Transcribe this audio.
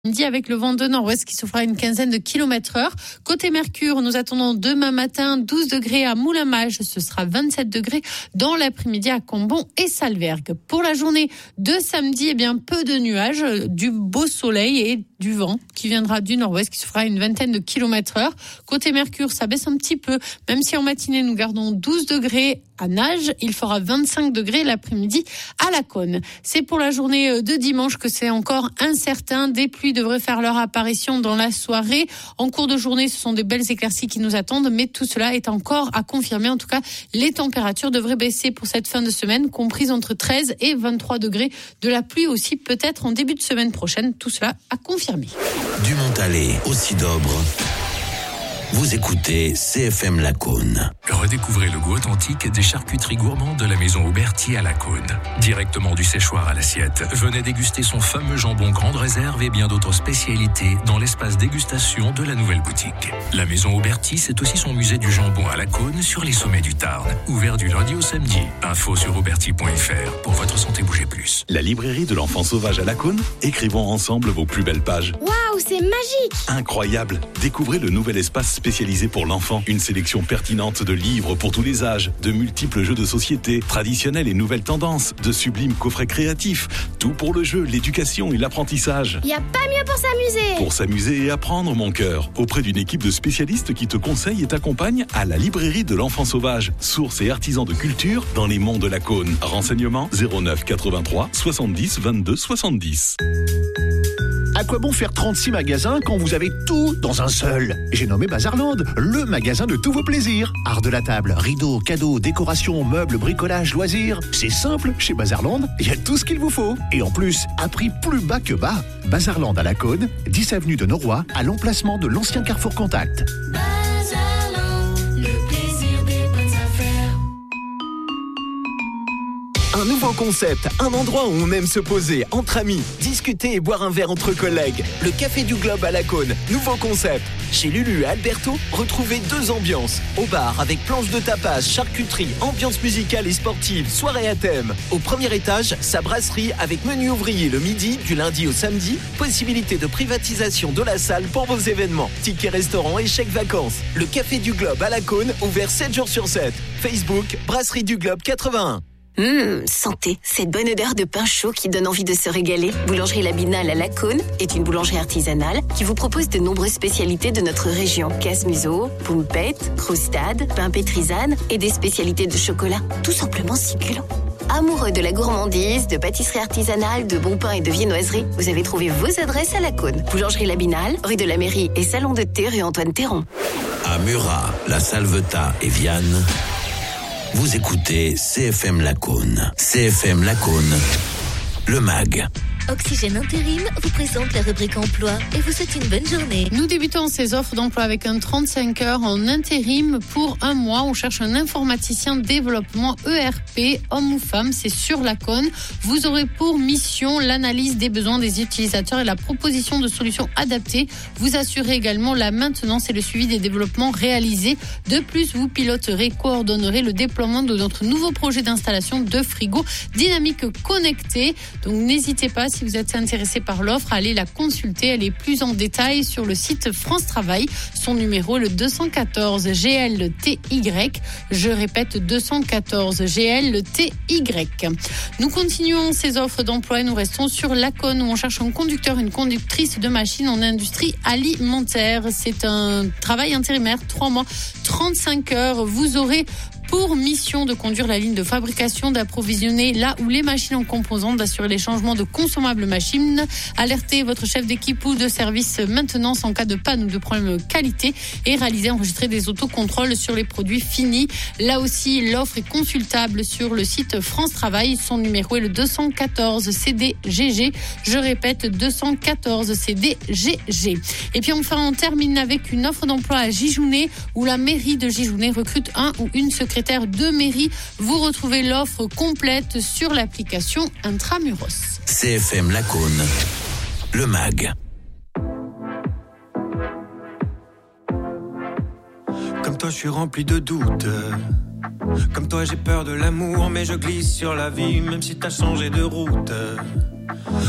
Midi avec le vent de nord-ouest qui soufflera une quinzaine de kilomètres/heure. Côté Mercure, nous attendons demain matin 12 degrés à Moulins-Mages, ce sera 27 degrés dans l'après-midi à Cambon et Salvergue. Pour la journée de samedi, peu de nuages, du beau soleil et du vent qui viendra du nord-ouest qui soufflera une vingtaine de kilomètres/heure. Côté Mercure, ça baisse un petit peu, même si en matinée nous gardons 12 degrés à Nages, il fera 25 degrés l'après-midi à La Cône. C'est pour la journée de dimanche que c'est encore incertain. Des pluies devraient faire leur apparition dans la soirée. En cours de journée, ce sont des belles éclaircies qui nous attendent, mais tout cela est encore à confirmer. En tout cas, les températures devraient baisser pour cette fin de semaine, comprises entre 13 et 23 degrés. De la pluie aussi peut-être en début de semaine prochaine. Tout cela à confirmer. Du Montalet au Sidobre. Vous écoutez CFM La Cône. Redécouvrez le goût authentique des charcuteries gourmandes de la maison Auberti à La Cône. Directement du séchoir à l'assiette, venez déguster son fameux jambon grande réserve et bien d'autres spécialités dans l'espace dégustation de la nouvelle boutique. La maison Auberti, c'est aussi son musée du jambon à La Cône sur les sommets du Tarn. Ouvert du lundi au samedi. Info sur auberti.fr. Pour votre santé, bougez plus. La librairie de l'enfant sauvage à La Cône. Écrivons ensemble vos plus belles pages. Waouh, c'est magique! Incroyable! Découvrez le nouvel espace spécialisé pour l'enfant. Une sélection pertinente de livres pour tous les âges, de multiples jeux de société, traditionnels et nouvelles tendances, de sublimes coffrets créatifs. Tout pour le jeu, l'éducation et l'apprentissage. Y a pas mieux pour s'amuser! Pour s'amuser et apprendre, mon cœur. Auprès d'une équipe de spécialistes qui te conseille et t'accompagne à la librairie de l'enfant sauvage. Source et artisan de culture dans les monts de la Cône. Renseignements 09 83 70 22 70. À quoi bon faire 36 magasins quand vous avez tout dans un seul? J'ai nommé Bazarland, le magasin de tous vos plaisirs. Art de la table, rideaux, cadeaux, décorations, meubles, bricolage, loisirs. C'est simple, chez Bazarland, il y a tout ce qu'il vous faut. Et en plus, à prix plus bas que bas. Bazarland à La Cône, 10 avenue de Noroy, à l'emplacement de l'ancien Carrefour Contact. Un nouveau concept, un endroit où on aime se poser entre amis, discuter et boire un verre entre collègues. Le Café du Globe à La Cône, nouveau concept. Chez Lulu et Alberto, retrouvez deux ambiances. Au bar avec planche de tapas, charcuterie, ambiance musicale et sportive, soirée à thème. Au premier étage, sa brasserie avec menu ouvrier le midi, du lundi au samedi. Possibilité de privatisation de la salle pour vos événements. Tickets restaurant et chèques vacances. Le Café du Globe à La Cône, ouvert 7 jours sur 7. Facebook, Brasserie du Globe 81. Santé, cette bonne odeur de pain chaud qui donne envie de se régaler. Boulangerie La Binale à La Cône est une boulangerie artisanale qui vous propose de nombreuses spécialités de notre région. Casse-museau, poumpette, croustade, pain pétrisane et des spécialités de chocolat. Tout simplement succulent. Amoureux de la gourmandise, de pâtisserie artisanale, de bon pain et de viennoiserie, vous avez trouvé vos adresses à La Cône. Boulangerie La Binale, rue de la Mairie et salon de thé rue Antoine Théron. À Murat, La Salvetat et Vianne. Vous écoutez CFM La Cône. CFM La Cône, le MAG. Oxygène Intérim vous présente la rubrique emploi et vous souhaite une bonne journée. Nous débutons ces offres d'emploi avec un 35 heures en intérim pour un mois. On cherche un informaticien développement ERP, homme ou femme, c'est sur La Cône. Vous aurez pour mission l'analyse des besoins des utilisateurs et la proposition de solutions adaptées. Vous assurez également la maintenance et le suivi des développements réalisés. De plus, vous piloterez, coordonnerez le déploiement de notre nouveau projet d'installation de frigo dynamique connecté. Donc n'hésitez pas, si vous êtes intéressé par l'offre, allez la consulter. Elle est plus en détail sur le site France Travail. Son numéro est le 214 GLTY. Je répète, 214 GLTY. Nous continuons ces offres d'emploi et nous restons sur La Cône où on cherche un conducteur, une conductrice de machine en industrie alimentaire. C'est un travail intérimaire, 3 mois, 35 heures. Vous aurez pour mission de conduire la ligne de fabrication, d'approvisionner là où les machines en composants, d'assurer les changements de consommables machines, alerter votre chef d'équipe ou de service maintenance en cas de panne ou de problème qualité et enregistrer des autocontrôles sur les produits finis. Là aussi, l'offre est consultable sur le site France Travail. Son numéro est le 214 CDGG. Je répète, 214 CDGG. Et puis enfin, on termine avec une offre d'emploi à Gijounet où la mairie de Gijounet recrute un ou une secrétaire de mairie. Vous retrouvez l'offre complète sur l'application Intramuros. CFM La Cône, le MAG. Comme toi, je suis rempli de doutes. Comme toi, j'ai peur de l'amour, mais je glisse sur la vie, même si t'as changé de route.